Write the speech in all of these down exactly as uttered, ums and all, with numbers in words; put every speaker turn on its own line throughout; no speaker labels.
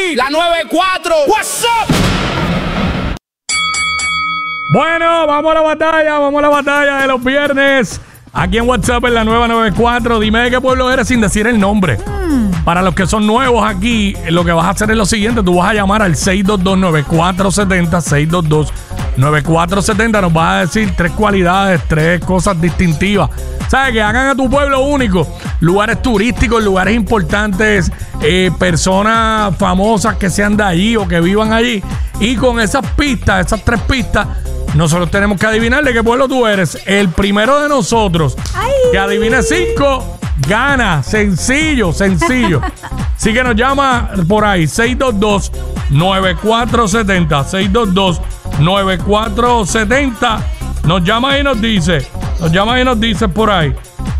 aquí, la noventa y cuatro. What's up?
Bueno, vamos a la batalla, vamos a la batalla de los viernes. Aquí en WhatsApp en la nueva noventa y cuatro. Dime de qué pueblo eres sin decir el nombre. Mm. Para los que son nuevos aquí, lo que vas a hacer es lo siguiente. Tú vas a llamar al seis dos dos, nueve cuatro siete cero, seis dos dos, nueve cuatro siete cero. Nos vas a decir tres cualidades, tres cosas distintivas. ¿Sabes? Que hagan a tu pueblo único. Lugares turísticos, lugares importantes, eh, personas famosas que sean de allí o que vivan allí. Y con esas pistas, esas tres pistas, nosotros tenemos que adivinar de qué pueblo tú eres. El primero de nosotros ¡ay! Que adivine cinco, gana. Sencillo, sencillo. Así que nos llama por ahí, seis dos dos, nueve cuatro siete cero, seis dos dos, nueve cuatro siete cero. Nos llama y nos dice, nos llama y nos dice por ahí.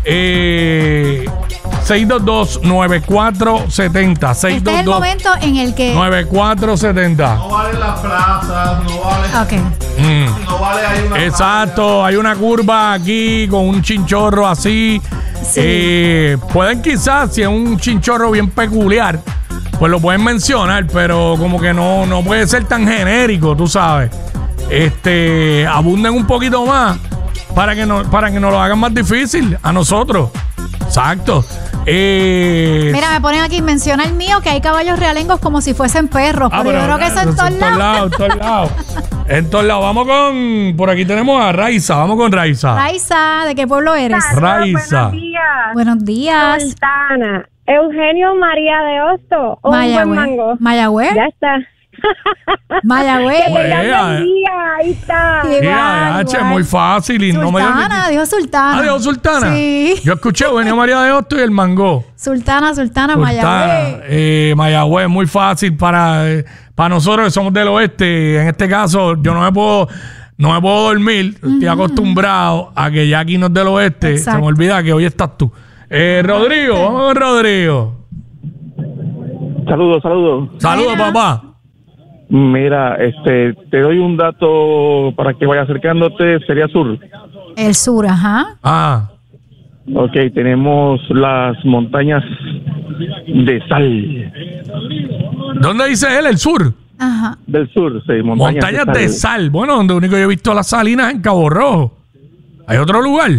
Eh... seis dos dos, nueve cuatro siete cero.
Este es el momento en el que
nueve cuatro siete cero.
No vale las plazas, no vale.
Ok.
Mm.
No vale ahí una.
Exacto, playa. Hay una curva aquí con un chinchorro así. Sí. Eh, pueden quizás, si es un chinchorro bien peculiar, pues lo pueden mencionar, pero como que no, no puede ser tan genérico, tú sabes. Este, abunden un poquito más para que no, para que nos lo hagan más difícil a nosotros. Exacto. Eh,
Mira, me ponen aquí, menciona el mío, que hay caballos realengos como si fuesen perros. Ah, pero, pero yo creo que eso en todos lados.
En todos lados. En todos lados. Vamos con, por aquí tenemos a Raiza. Vamos con Raiza.
Raiza, ¿de qué pueblo eres?
Raiza.
Buenos días.
Buenos días.
Sultana. Eugenio María de Hosto. O
Mayagüez.
un buen mango.
Mayagüez.
Ya está.
Mayagüez.
Ahí está.
Mira, H, muy fácil. Y
Sultana,
no me
dijo Sultana.
Ah, dijo Sultana.
Sí.
Yo escuché Eugenio María de Hosto y el mango.
Sultana, Sultana,
Sultana,
Mayagüez.
Eh, Mayagüez, muy fácil para, eh, para nosotros que somos del oeste. En este caso, yo no me puedo, no me puedo dormir. Uh-huh. Estoy acostumbrado a que ya aquí no es del oeste. Exacto. Se me olvida que hoy estás tú. Eh, Rodrigo, okay. Vamos con Rodrigo.
Saludos, saludos.
Saludos, papá.
Mira, este, te doy un dato para que vayas acercándote, sería sur.
El sur, ajá.
Ah.
Ok, tenemos las montañas de sal.
¿Dónde dice él? ¿El sur?
Ajá.
Del sur, sí.
Montañas, montañas de, sal. de sal. Bueno, donde único yo he visto las salinas en Cabo Rojo. ¿Hay otro lugar?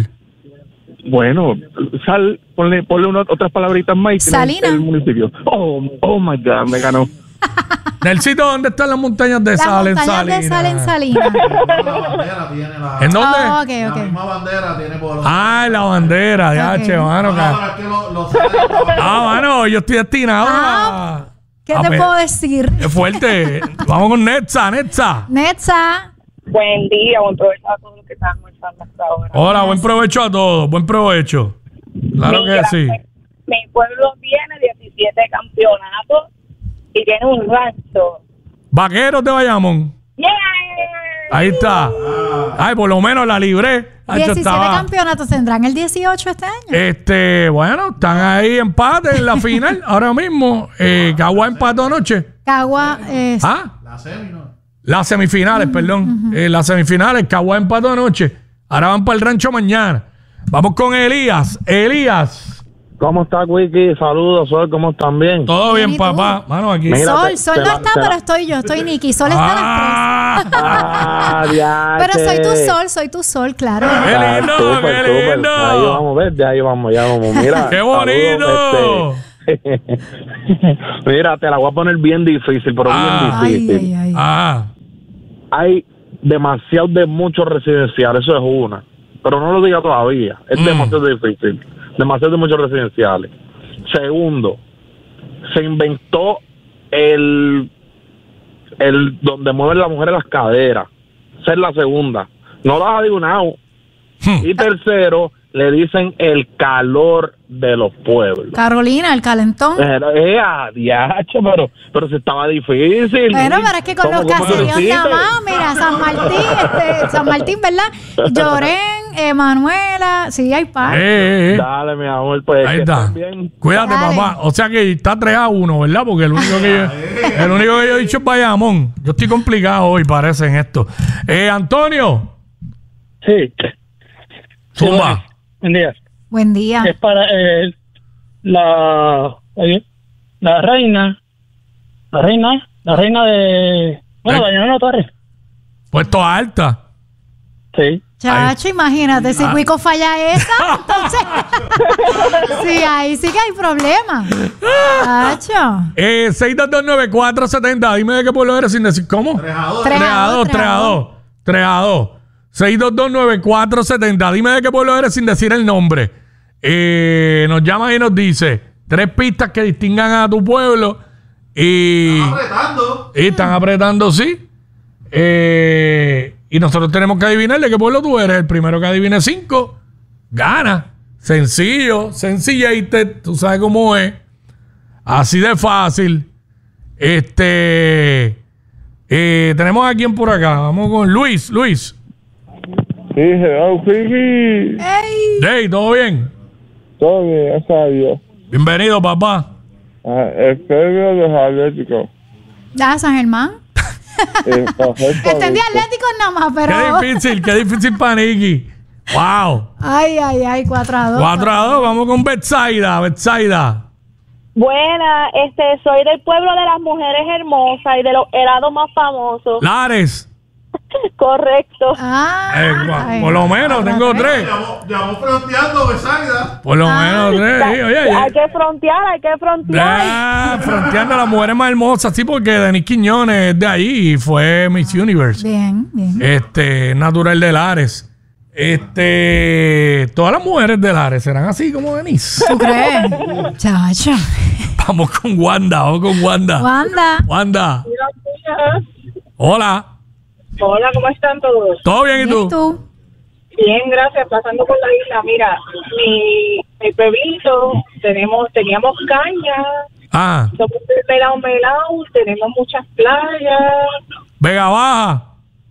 Bueno, sal, ponle, ponle una, otras palabritas más y
Salina.
El municipio. Oh, oh my God, me ganó.
Del sitio donde están las montañas de
las
sal en
Salinas.
Salinas.
de sal en Salinas.
La bandera tiene la.
¿En dónde?
Oh, okay, okay.
La misma bandera tiene por.
Ah, la bandera de
okay.
H, mano.
No, no, es que lo, lo
ah, mano, yo estoy destinado
ah,
a.
¿Qué
a
te
pe-
puedo decir?
Es fuerte. Vamos con Netza, Netza.
Netza.
Buen día, buen provecho a todos los que están almorzando hasta ahora.
Hola, buen provecho a todos. Buen provecho. Claro
Mira,
que sí.
Mi pueblo tiene diecisiete campeonatos y tiene un rancho.
Vaqueros de Bayamón.
Yeah.
Ahí está. Ay, por lo menos la libré.
diecisiete campeonatos tendrán el dieciocho este año.
Este, bueno, están ahí empate en la final ahora mismo. Eh, Cagua empató anoche.
Cagua es.
Ah,
La semi, ¿no?
las semifinales, uh-huh, perdón. Uh-huh. Eh, las semifinales, Cagua empató anoche. Ahora van para el rancho mañana. Vamos con Elías. Elías.
¿Cómo está, Wiki? Saludos, Sol, ¿cómo están bien?
Todo bien, papá. Mano, aquí.
Mira,
Sol,
te,
Sol
te
no
la,
está,
te
pero
la...
estoy yo, estoy Nikki. Sol está
ah,
a las tres.
Ah, ya
pero
que...
soy tu Sol, soy tu Sol, claro.
¡Qué lindo,
ah, super,
qué lindo!
Super. Ahí vamos, ¿ves? Ahí vamos, ya vamos. Mira,
¡qué bonito!
Saludos, este... Mira, te la voy a poner bien difícil, pero
ah,
bien difícil.
Ay, ay, ay.
Ah.
Hay demasiado de muchos residenciales, eso es una. Pero no lo diga todavía, es mm. demasiado difícil. Demasiado de muchos residenciales. Segundo, se inventó el el donde mueven las mujeres las caderas. Esa es la segunda. No las ha adivinado. Y tercero, le dicen el calor de los pueblos.
Carolina, el calentón.
Pero, eh, adiacho, pero, pero se estaba difícil.
Bueno, pero es que con los caseríos nada más, mira, San Martín, este, San Martín, ¿verdad? Llorén, eh, Manuela, sí, hay par.
Eh, eh, eh.
Dale, mi amor, pues.
Ahí está. Cuídate,
Dale.
papá. O sea que está tres a uno, ¿verdad? Porque el único que yo, el único que yo he dicho es Bayamón. Yo estoy complicado hoy, parece, en esto. Eh, Antonio.
Sí.
Zumba.
Buen día.
Buen día.
Es para eh, la, la reina La reina, la reina de... Bueno,
¿Eh?
Daniela Torres.
Puesto alta.
Sí.
Chacho, imagínate, si
Ah.
Cuico falla esa, entonces. Sí, ahí sí que hay problema. Chacho.
Eh, seis dos dos nueve cuatro siete cero. Dime de qué pueblo eres sin decir cómo.
tres a dos.
Tres.
tres a dos, tres a dos. tres a dos. seis dos dos nueve cuatro siete cero. Dime de qué pueblo eres sin decir el nombre. Eh, nos llama y nos dice tres pistas que distingan a tu pueblo. Y,
Están apretando.
y están apretando, sí. Eh, y nosotros tenemos que adivinar de qué pueblo tú eres. El primero que adivine cinco, gana. Sencillo, sencillete. Tú sabes cómo es. Así de fácil. Este. Eh, tenemos a quien por acá. Vamos con Luis. Luis.
Sí, hello, Kiki.
¡Ey!
Hey, ¿todo bien?
Todo bien, gracias a Dios.
Bienvenido, papá.
Ah, el premio de los Atléticos.
¿Ya, San Germán?
Eh,
Entendí Atlético nada más, pero.
Qué difícil, qué difícil para Nicky. Wow.
Ay, ay, ay, cuatro a dos.
cuatro a dos. Vamos con Betsaida. Betsaida.
Buena, este, soy del pueblo de las mujeres hermosas y de los helados más famosos.
Lares.
Correcto.
Ah,
Eh, gua-
ay.
por lo menos tengo tres.
Llamó, llamó fronteando, Besaida.
Por lo
Ah.
menos tres. Sí, oye,
Hay
oye.
que frontear, hay que frontear.
Ah, fronteando a las mujeres más hermosas, sí, porque Denis Quiñones es de ahí y fue Miss Universe.
Bien, bien.
Este, natural de Lares. Este, todas las mujeres de Lares serán así como Denis.
¿Tú crees? Chacho.
Vamos con Wanda, vamos con Wanda.
Wanda.
Wanda. Hola.
Hola, ¿cómo están todos?
¿Todo bien y
¿Y
tú?
tú?
Bien, gracias. Pasando por la isla, mira, mi, mi pueblito, tenemos, teníamos caña,
Ah,
somos del melao melao, tenemos muchas playas.
Vega Baja.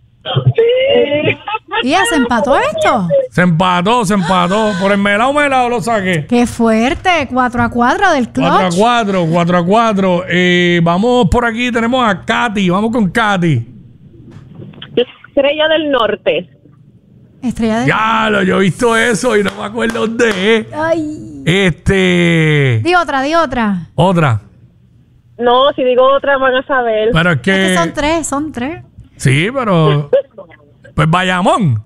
Sí.
¿Y ya se empató esto?
Se empató, se empató. Por el melao melao lo saqué.
Qué fuerte. cuatro a cuatro del
cuatro a
clutch.
cuatro, cuatro a cuatro. Eh, vamos por aquí, tenemos a Katy. Vamos con Katy.
Estrella del Norte.
Estrella de.
Ya, lo, yo he visto eso y no me acuerdo dónde es.
Ay.
Este.
Di otra, di otra.
Otra.
No, si digo otra van a saber.
Pero es
Es que
que.
son tres, son tres.
Sí, pero. Pues Bayamón.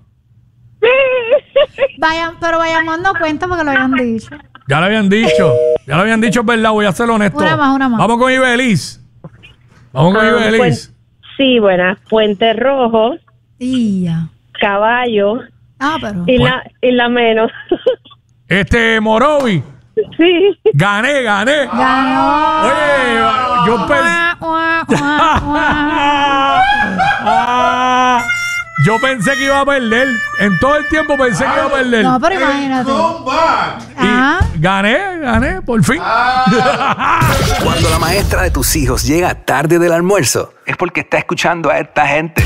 Vayan, pero Bayamón no cuenta porque lo habían dicho.
Ya lo habían dicho. Ya lo habían dicho, es verdad. Voy a ser honesto.
Una más, una más.
Vamos con Ibeliz. Vamos con
Ah,
Ibeliz.
pues- Sí, buenas. Puente Rojo,
Y ya.
Caballo,
Ah, pero.
Isla, Isla Menos.
Este, Morovi.
Sí.
Gané, gané.
Ganó.
Oye, yo pensé.
Guau, guau, guau, guau.
Ah, yo pensé que iba a perder. En todo el tiempo pensé que iba a perder.
No, pero imagínate.
Comeback.
Y
Ah.
gané, gané, por fin.
Cuando la maestra de tus hijos llega tarde del almuerzo, es porque está escuchando a esta gente.